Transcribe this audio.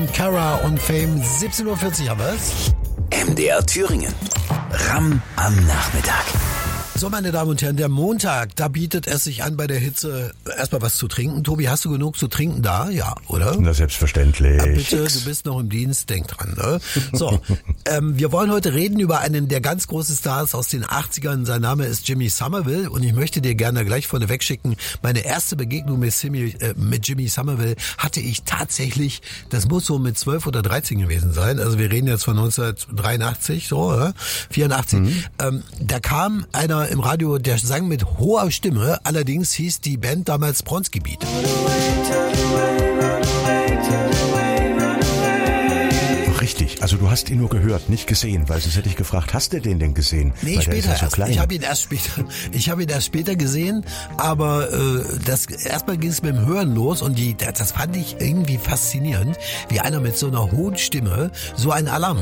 Cara und Fame, 17:40 Uhr haben wir's. MDR Thüringen. Ram am Nachmittag. So, meine Damen und Herren, der Montag, da bietet es sich an, bei der Hitze erstmal was zu trinken. Tobi, hast du genug zu trinken da? Ja, oder? Na, selbstverständlich. Ja, bitte, du bist noch im Dienst, denk dran. Ne? So, wir wollen heute reden über einen der ganz großen Stars aus den 80ern. Sein Name ist Jimmy Somerville und ich möchte dir gerne gleich vorneweg schicken, meine erste Begegnung mit Jimmy Somerville hatte ich tatsächlich, das muss so mit 12 oder 13 gewesen sein. Also wir reden jetzt von 1983, so, oder? 84. Da kam einer im Radio, der sang mit hoher Stimme, allerdings hieß die Band damals Bronski-Beat. Richtig, also du hast ihn nur gehört, nicht gesehen, weil sonst hätte ich gefragt, hast du den denn gesehen? Nee, weil später der ist ja so erst. klein. Ich habe ihn erst später gesehen, aber erstmal ging es mit dem Hören los und das fand ich irgendwie faszinierend, wie einer mit so einer hohen Stimme so einen Alarm